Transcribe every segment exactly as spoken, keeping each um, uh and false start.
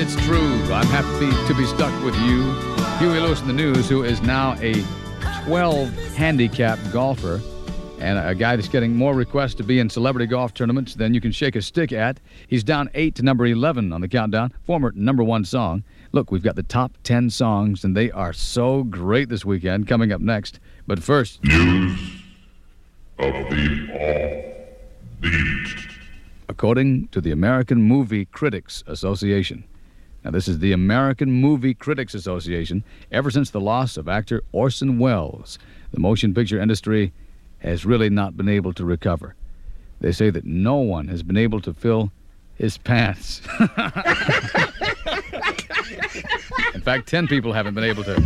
it's true. I'm happy to be stuck with you. Huey Lewis in the news, who is now a twelve handicap golfer and a guy that's getting more requests to be in celebrity golf tournaments than you can shake a stick at. He's down eight to number eleven on the countdown. Former number one song. Look, we've got the top ten songs, and they are so great this weekend coming up next. But first, news of the offbeat. According to the American Movie Critics Association. Now, this is the American Movie Critics Association. Ever since the loss of actor Orson Welles, the motion picture industry has really not been able to recover. They say that no one has been able to fill his pants. In fact, ten people haven't been able to.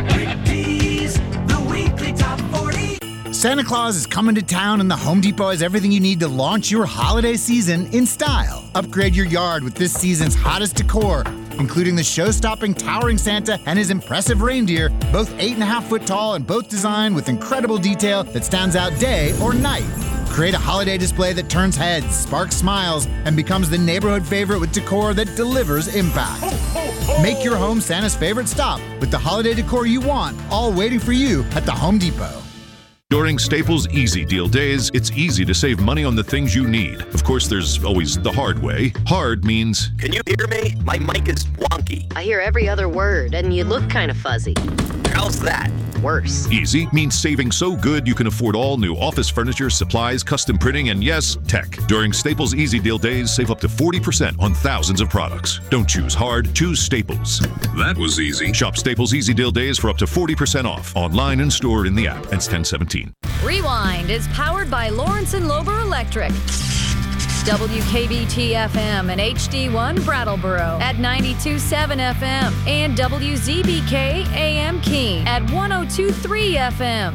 The weekly top forty. Santa Claus is coming to town, and the Home Depot has everything you need to launch your holiday season in style. Upgrade your yard with this season's hottest decor, including the show-stopping towering Santa and his impressive reindeer, both eight and a half foot tall and both designed with incredible detail that stands out day or night. Create a holiday display that turns heads, sparks smiles, and becomes the neighborhood favorite with decor that delivers impact. Make your home Santa's favorite stop with the holiday decor you want, all waiting for you at the Home Depot. During Staples Easy Deal Days, it's easy to save money on the things you need. Of course, there's always the hard way. Hard means... Can you hear me? My mic is wonky. I hear every other word, and you look kind of fuzzy. How's that? Worse. Easy means saving so good you can afford all new office furniture, supplies, custom printing, and yes, tech. During Staples Easy Deal Days, save up to forty percent on thousands of products. Don't choose hard, choose Staples. That was easy. Shop Staples Easy Deal Days for up to forty percent off. Online and store in the app. Ends ten seventeen. Rewind is powered by Lawrence and Lober Electric. W K B T F M and H D one Brattleboro at ninety-two point seven F M and W Z B K A M Keene at one oh two point three F M.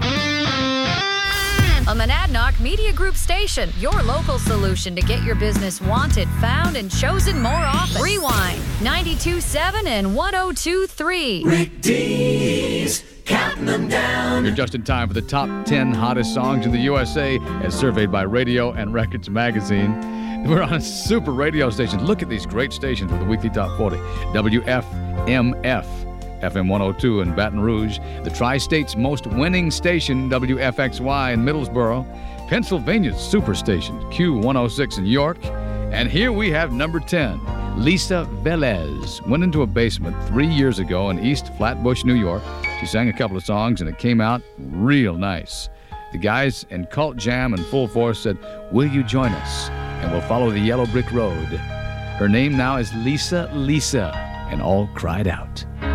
A Monadnock Media Group station, your local solution to get your business wanted, found, and chosen more often. Rewind, ninety-two point seven and one oh two point three. Rick D's counting them down. You're just in time for the top ten hottest songs in the U S A as surveyed by Radio and Records Magazine. We're on a super radio station. Look at these great stations with the weekly top forty. W F M F, F M one oh two in Baton Rouge. The Tri-State's most winning station, W F X Y in Middlesboro. Pennsylvania's superstation, Q one oh six in York. And here we have number ten. Lisa Velez went into a basement three years ago in East Flatbush, New York. She sang a couple of songs, and it came out real nice. The guys in Cult Jam and Full Force said, "Will you join us? And we'll follow the yellow brick road." Her name now is Lisa Lisa, and all cried out.